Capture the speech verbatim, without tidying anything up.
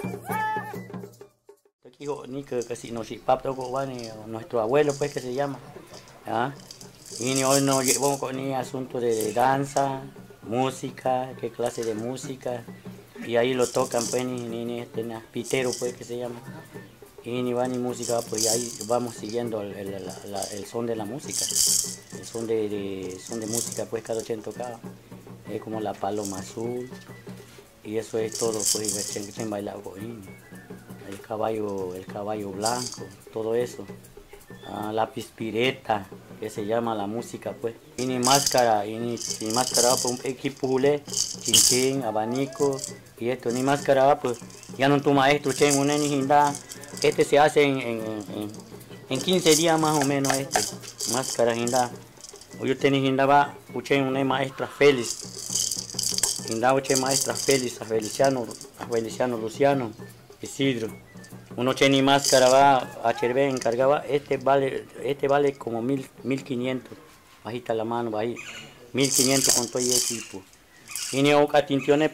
Ni que casi no si papá nuestro abuelo pues que se llama, ¿ah? Y hoy nos llevamos con el asunto de, de danza, música, qué clase de música, y ahí lo tocan pues ni, ni, ni este na, pitero pues que se llama, y ni va ni música, pues ahí vamos siguiendo el, el, la, la, el son de la música, el son de, de, son de música pues cada quien tocaba, es como la paloma azul, y eso es todo pues que chen bailaba con el caballo, el caballo blanco, todo eso. Ah, la pispireta, que se llama la música pues. Y ni máscara, y ni, ni máscara pues un equipo hule, chinchín, abanico, y esto, ni máscara pues, ya no tu maestro, chen, un ni hinda, este se hace en, en, en, en quince días más o menos este, máscara hinda. Yo tenía hinda va, uchen una maestra Félix, hinda uche maestra Félix, a Feliciano, a Feliciano Luciano, Isidro. Uno tiene máscara va a Chervé encargaba, este vale, este vale como mil, mil quinientos, bajita la mano, ahí, mil quinientos con todo el equipo. Y ni oca tintione